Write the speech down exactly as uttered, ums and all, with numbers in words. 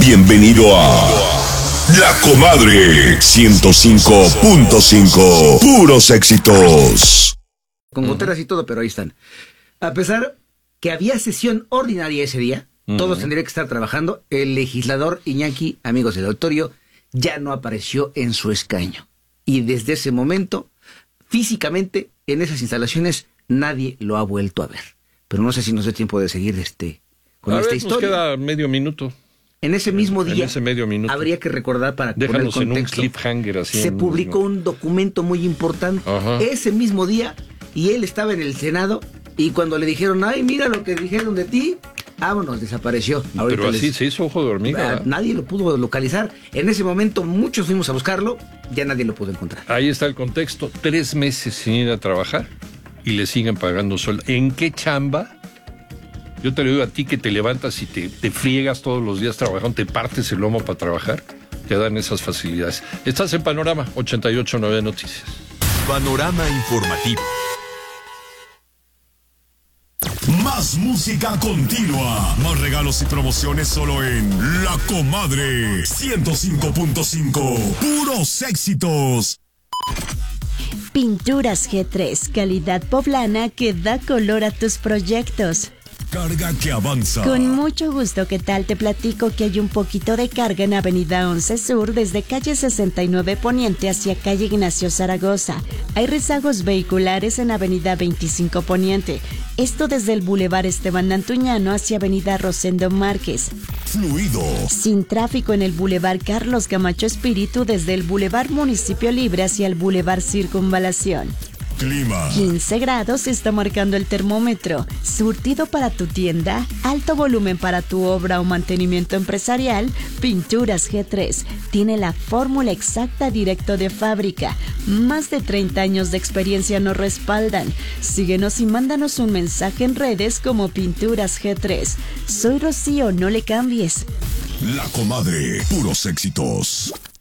Bienvenido a La Comadre ciento cinco punto cinco. Puros éxitos. Con goteras y todo, pero ahí están. A pesar que había sesión ordinaria ese día, uh-huh. todos tendrían que estar trabajando, el legislador Iñaki, amigos del auditorio, ya no apareció en su escaño. Y desde ese momento, físicamente, en esas instalaciones, nadie lo ha vuelto a ver. Pero no sé si nos dé tiempo de seguir este, con a esta ver, historia. Nos queda medio minuto. En ese mismo en día, ese medio minuto. habría que recordar para Déjanos poner el en contexto, un cliffhanger así. se en, publicó no. un documento muy importante. Ajá. Ese mismo día, y él estaba en el Senado, y cuando le dijeron, ay, mira lo que dijeron de ti, vámonos, desapareció. Ahorita Pero así les... se hizo ojo de hormiga. Ah, nadie lo pudo localizar. En ese momento muchos fuimos a buscarlo, ya nadie lo pudo encontrar. Ahí está el contexto, tres meses sin ir a trabajar y le siguen pagando sueldo. ¿En qué chamba? Yo te lo digo a ti que te levantas y te, te friegas todos los días trabajando, te partes el lomo para trabajar, te dan esas facilidades. Estás en Panorama ochenta y ocho punto nueve Noticias. Panorama informativo. Más música continua. Más regalos y promociones solo en La Comadre ciento cinco punto cinco. Puros éxitos. Pinturas G tres, calidad poblana que da color a tus proyectos. Carga que avanza. Con mucho gusto, ¿qué tal? Te platico que hay un poquito de carga en Avenida once Sur, desde calle sesenta y nueve Poniente hacia calle Ignacio Zaragoza. Hay rezagos vehiculares en Avenida veinticinco Poniente. Esto desde el Boulevard Esteban Antuñano hacia Avenida Rosendo Márquez. Fluido. Sin tráfico en el Boulevard Carlos Camacho Espíritu, desde el Boulevard Municipio Libre hacia el Boulevard Circunvalación. Clima. quince grados está marcando el termómetro. Surtido para tu tienda, alto volumen para tu obra o mantenimiento empresarial. Pinturas G tres tiene la fórmula exacta directo de fábrica. Más de treinta años de experiencia nos respaldan. Síguenos y mándanos un mensaje en redes como Pinturas G tres. Soy Rocío, no le cambies. La Comadre, puros éxitos.